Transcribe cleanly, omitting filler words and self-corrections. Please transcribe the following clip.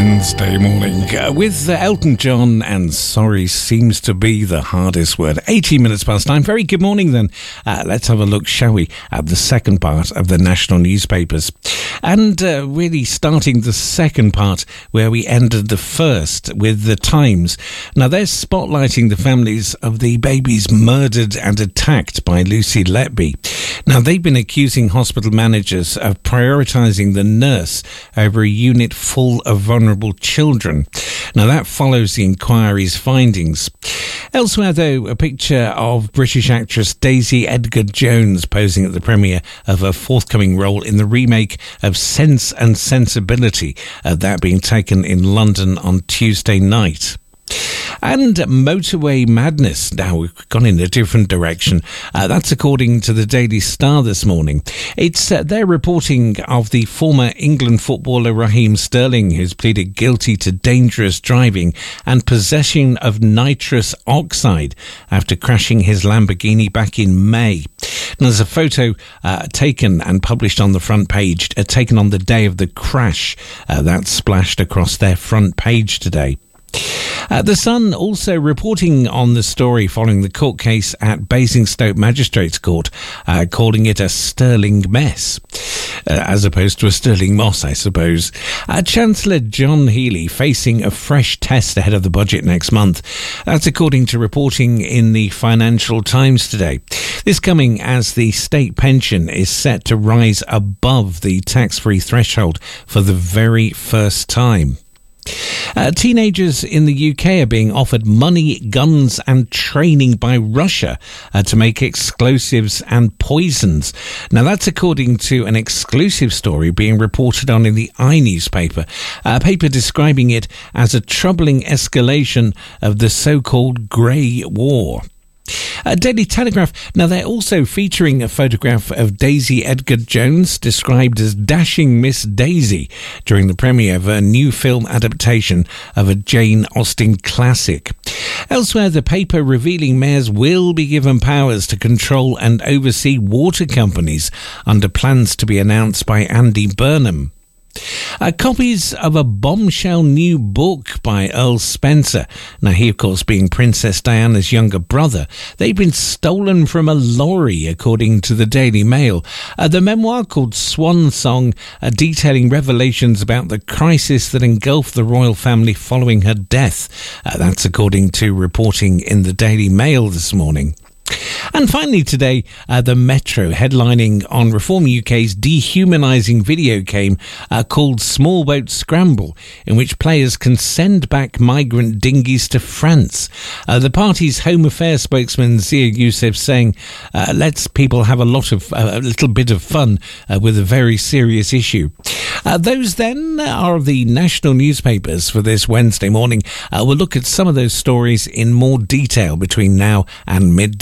Wednesday morning with Elton John, and sorry seems to be the hardest word. 18 minutes past 9. Very good morning then. Let's have a look, shall we, at the second part of the national newspapers. And really starting the second part where we ended the first with the Times. Now they're spotlighting the families of the babies murdered and attacked by Lucy Letby. Now they've been accusing hospital managers of prioritising the nurse over a unit full of vulnerable children. Now that follows the inquiry's findings. Elsewhere though, a picture of British actress Daisy Edgar-Jones posing at the premiere of her forthcoming role in the remake of Sense and Sensibility, that being taken in London on Tuesday night. And motorway madness. Now we've gone in a different direction. That's according to the Daily Star this morning. It's their reporting of the former England footballer Raheem Sterling, who's pleaded guilty to dangerous driving and possession of nitrous oxide after crashing his Lamborghini back in May. Now, there's a photo taken and published on the front page, taken on the day of the crash. That splashed across their front page today. The Sun also reporting on the story following the court case at Basingstoke Magistrates Court, calling it a sterling mess, as opposed to a sterling moss, I suppose. Chancellor John Healey facing a fresh test ahead of the budget next month. That's according to reporting in the Financial Times today. This coming as the state pension is set to rise above the tax-free threshold for the very first time. Teenagers in the UK are being offered money, guns and training by Russia to make explosives and poisons. Now that's according to an exclusive story being reported on in the newspaper, a paper describing it as a troubling escalation of the so-called Grey War. Daily Telegraph, now they're also featuring a photograph of Daisy Edgar-Jones, described as dashing Miss Daisy, during the premiere of a new film adaptation of a Jane Austen classic. Elsewhere, the paper revealing mayors will be given powers to control and oversee water companies under plans to be announced by Andy Burnham. Copies of a bombshell new book by Earl Spencer. Now he, of course, being Princess Diana's younger brother. They've been stolen from a lorry, according to the Daily Mail. The memoir called Swan Song, detailing revelations about the crisis that engulfed the royal family following her death. That's according to reporting in the Daily Mail this morning. And finally today, the Metro headlining on Reform UK's dehumanising video game called Small Boat Scramble, in which players can send back migrant dinghies to France. The party's Home Affairs spokesman Zia Youssef saying, let's people have a little bit of fun with a very serious issue. Those then are the national newspapers for this Wednesday morning. We'll look at some of those stories in more detail between now and midday.